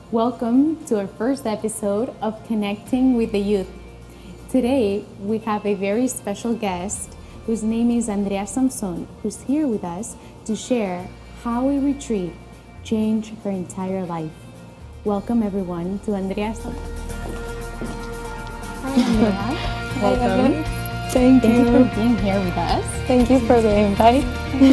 Welcome to our first episode of Connecting with the Youth. Today, we have a very special guest whose name is Andrea Samson, who's here with us to share how a retreat changed her entire life. Welcome, everyone, to Andrea Samson. Hi, Andrea. Welcome. Thank Thank you you for being here with us. Thank you for the invite.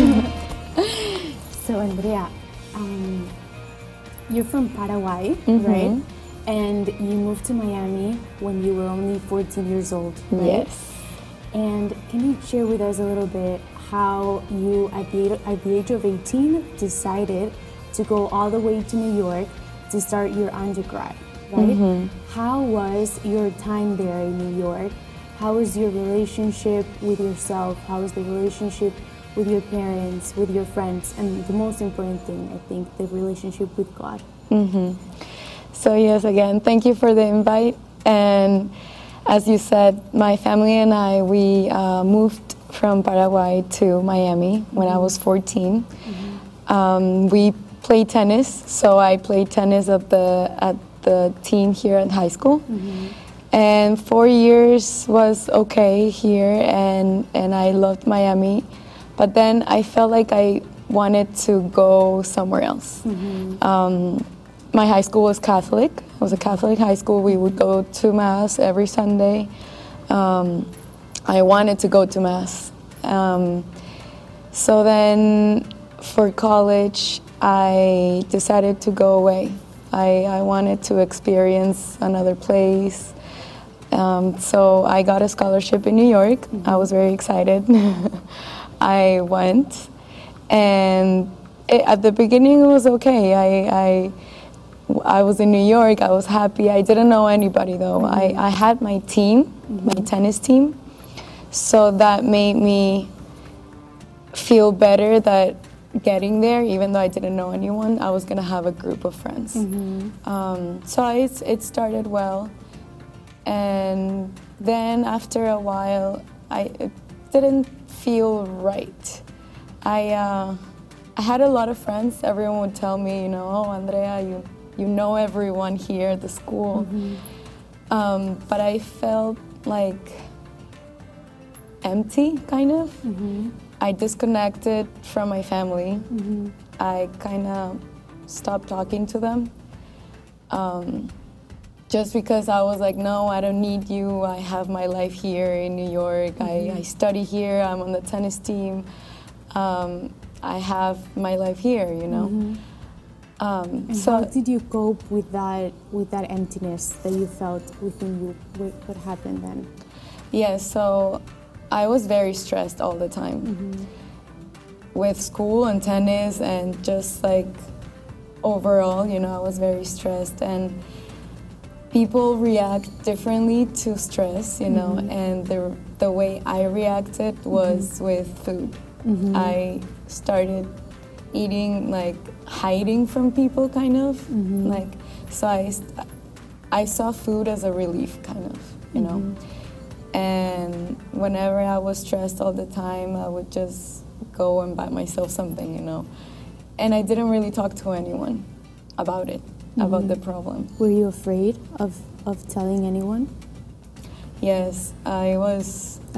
So, Andrea, you're from Paraguay, right? And you moved to Miami when you were only 14 years old, right? Yes. And can you share with us a little bit how you, at the age of 18, decided to go all the way to New York to start your undergrad, right? How was your time there in New York? How was your relationship with yourself? How was the relationship with your parents, with your friends, and the most important thing, I think, the relationship with God? So yes, again, thank you for the invite. And as you said, my family and I, we moved from Paraguay to Miami when I was 14. We played tennis, so I played tennis at the team here at high school. And 4 years was okay here, and I loved Miami. But then I felt like I wanted to go somewhere else. My high school was Catholic. It was a Catholic high school. We would go to Mass every Sunday. I wanted to go to Mass. So then for college, I decided to go away. I wanted to experience another place. So I got a scholarship in New York. I was very excited. I went, and at the beginning it was okay. I was in New York, I was happy. I didn't know anybody though. I had my team, my tennis team, so that made me feel better that getting there, even though I didn't know anyone, I was gonna have a group of friends. So it started well, and then after a while, it didn't feel right. I had a lot of friends. Everyone would tell me, oh, Andrea, you know everyone here at the school. But I felt like empty, kind of. I disconnected from my family. I kind of stopped talking to them. Just because I was like, no, I don't need you. I have my life here in New York. I study here. I'm on the tennis team. I have my life here, And how did you cope with that emptiness that you felt within you? What happened then? Yeah, so I was very stressed all the time with school and tennis, and just like overall, I was very stressed. And people react differently to stress, and the way I reacted was with food. I started eating, like hiding from people, kind of. So I saw food as a relief, kind of, And whenever I was stressed all the time, I would just go and buy myself something, And I didn't really talk to anyone about it. About the problem. Were you afraid of telling anyone? Yes, I was